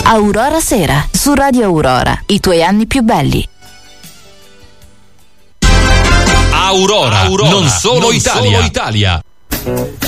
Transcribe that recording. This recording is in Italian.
Aurora Sera, su Radio Aurora, i tuoi anni più belli. Aurora, non solo Italia.